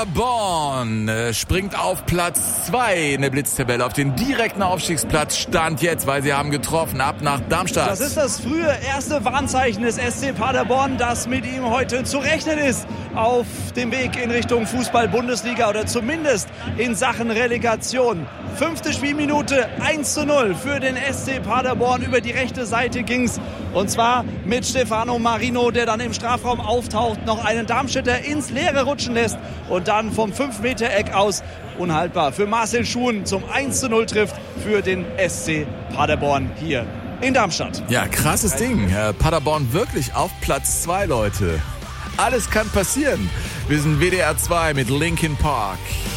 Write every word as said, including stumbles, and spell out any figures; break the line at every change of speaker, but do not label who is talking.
Paderborn äh, springt auf Platz zwei in der Blitztabelle auf den direkten Aufstiegsplatz. Stand jetzt, weil sie haben getroffen, ab nach Darmstadt.
Das ist das frühe erste Warnzeichen des S C Paderborn, dass mit ihm heute zu rechnen ist auf dem Weg in Richtung Fußball-Bundesliga oder zumindest in Sachen Relegation. Fünfte Spielminute, eins zu null für den S C Paderborn. Über die rechte Seite ging's und zwar mit Stefano Marino, der dann im Strafraum auftaucht, noch einen Darmstädter ins Leere rutschen lässt und dann vom fünf Meter Eck aus unhaltbar für Marcel Schuhen zum eins zu null trifft für den S C Paderborn hier in Darmstadt.
Ja, krasses Ding. Äh, Paderborn wirklich auf Platz zwei, Leute. Alles kann passieren. Wir sind W D R zwei mit Linkin Park.